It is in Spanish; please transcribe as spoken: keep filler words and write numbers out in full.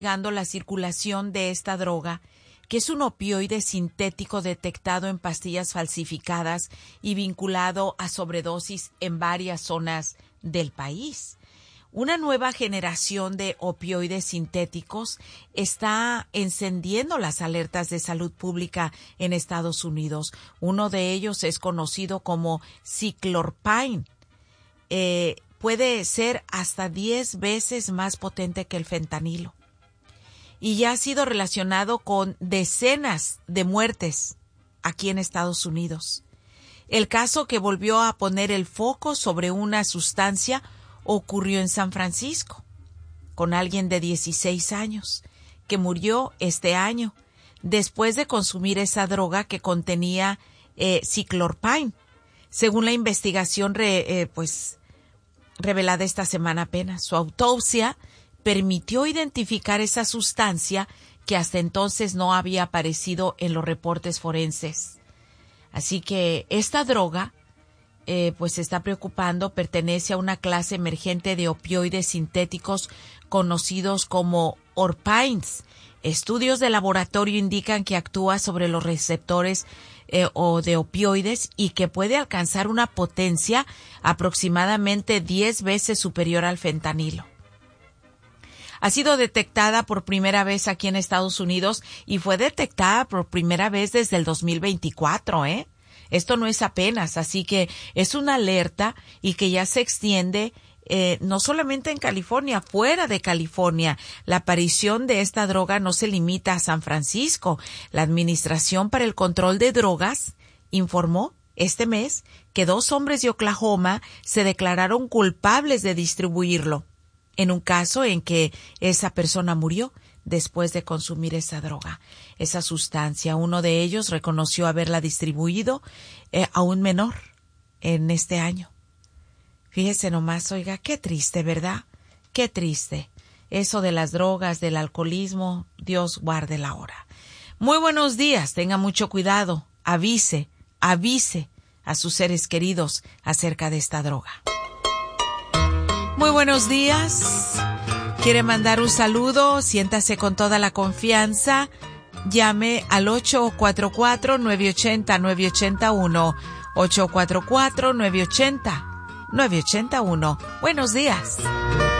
la circulación de esta droga, que es un opioide sintético detectado en pastillas falsificadas y vinculado a sobredosis en varias zonas del país. Una nueva generación de opioides sintéticos está encendiendo las alertas de salud pública en Estados Unidos. Uno de ellos es conocido como Ciclorpine. Eh, puede ser hasta diez veces más potente que el fentanilo. Y ya ha sido relacionado con decenas de muertes aquí en Estados Unidos. El caso que volvió a poner el foco sobre una sustancia ocurrió en San Francisco, con alguien de dieciséis años, que murió este año después de consumir esa droga que contenía eh, Ciclorpine. Según la investigación re, eh, pues, revelada esta semana apenas, su autopsia permitió identificar esa sustancia que hasta entonces no había aparecido en los reportes forenses. Así que esta droga, eh, pues se está preocupando, pertenece a una clase emergente de opioides sintéticos conocidos como Orpines. Estudios de laboratorio indican que actúa sobre los receptores eh, o de opioides y que puede alcanzar una potencia aproximadamente diez veces superior al fentanilo. Ha sido detectada por primera vez aquí en Estados Unidos y fue detectada por primera vez desde el dos mil veinticuatro, ¿eh? Esto no es apenas, así que es una alerta y que ya se extiende eh, no solamente en California, fuera de California. La aparición de esta droga no se limita a San Francisco. La Administración para el Control de Drogas informó este mes que dos hombres de Oklahoma se declararon culpables de distribuirlo, en un caso en que esa persona murió después de consumir esa droga, esa sustancia. Uno de ellos reconoció haberla distribuido eh, a un menor en este año. Fíjese nomás, oiga, qué triste, ¿verdad? Qué triste. Eso de las drogas, del alcoholismo, Dios guarde la hora. Muy buenos días, tenga mucho cuidado, avise, avise a sus seres queridos acerca de esta droga. Muy buenos días. ¿Quiere mandar un saludo? Siéntase con toda la confianza. Llame al ocho cuatro cuatro, nueve ocho cero, nueve ocho cero uno. ocho cuatro cuatro, nueve ocho cero, nueve ocho cero uno. Buenos días.